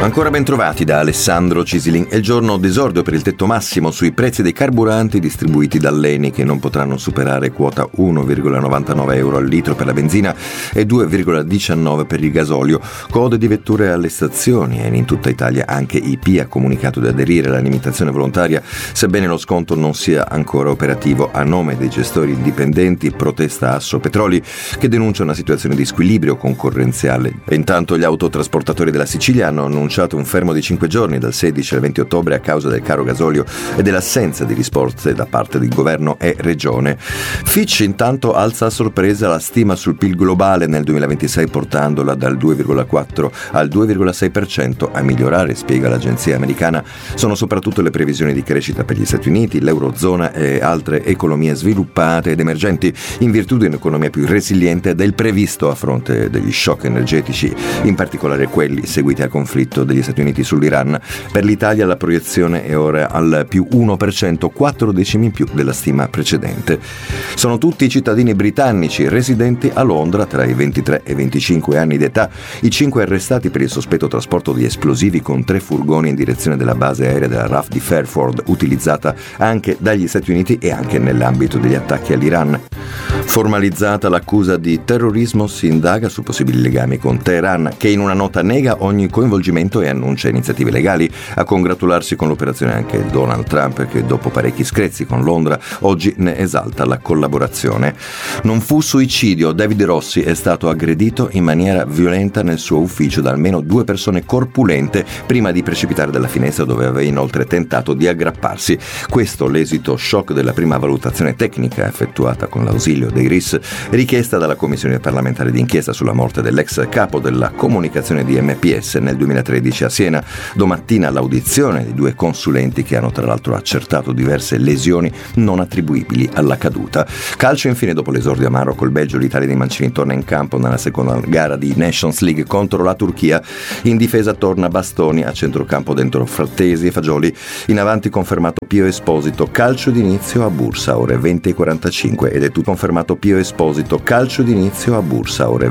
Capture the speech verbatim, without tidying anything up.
Ancora ben trovati da Alessandro Cisilin. È il giorno d'esordio per il tetto massimo sui prezzi dei carburanti distribuiti dall'Eni, che non potranno superare quota uno virgola novantanove euro al litro per la benzina e due virgola diciannove per il gasolio. Code di vetture alle stazioni. Eni in tutta Italia, anche I P ha comunicato di aderire alla limitazione volontaria, sebbene lo sconto non sia ancora operativo. A nome dei gestori indipendenti protesta Assopetroli, che denuncia una situazione di squilibrio concorrenziale. E intanto gli autotrasportatori della Sicilia hanno annunciato un fermo di cinque giorni dal sedici al venti ottobre a causa del caro gasolio e dell'assenza di risposte da parte del governo e regione. Fitch intanto alza a sorpresa la stima sul P I L globale nel duemilaventisei, portandola dal due virgola quattro al due virgola sei per cento. A migliorare, spiega l'agenzia americana, sono soprattutto le previsioni di crescita per gli Stati Uniti, l'Eurozona e altre economie sviluppate ed emergenti, in virtù di un'economia più resiliente del previsto a fronte degli shock energetici, in particolare quelli seguiti al conflitto degli Stati Uniti sull'Iran. Per l'Italia la proiezione è ora al più uno per cento, quattro decimi in più della stima precedente. Sono tutti cittadini britannici residenti a Londra tra i ventitré e i venticinque anni d'età. I cinque arrestati per il sospetto trasporto di esplosivi con tre furgoni in direzione della base aerea della R A F di Fairford, utilizzata anche dagli Stati Uniti e anche nell'ambito degli attacchi all'Iran. Formalizzata l'accusa di terrorismo, si indaga su possibili legami con Teheran, che in una nota nega ogni coinvolgimento e annuncia iniziative legali. A congratularsi con l'operazione anche Donald Trump, che dopo parecchi screzi con Londra oggi ne esalta la collaborazione. Non fu suicidio. David Rossi è stato aggredito in maniera violenta nel suo ufficio da almeno due persone corpulente prima di precipitare dalla finestra, dove aveva inoltre tentato di aggrapparsi. Questo l'esito shock della prima valutazione tecnica effettuata con l'ausilio dei R I S, richiesta dalla Commissione parlamentare d'inchiesta sulla morte dell'ex capo della comunicazione di M P S nel duemilatredici a Siena. Domattina l'audizione di due consulenti che hanno tra l'altro accertato diverse lesioni non attribuibili alla caduta. Calcio infine, dopo l'esordio amaro col Belgio, l'Italia dei Mancini torna in campo nella seconda gara di Nations League contro la Turchia. In difesa torna Bastoni, a centrocampo dentro Frattesi e Fagioli. In avanti confermato Pio Esposito. Calcio d'inizio a Bursa, ore venti e quarantacinque, ed è tutto confermato Pio Esposito. Calcio d'inizio a Bursa, ore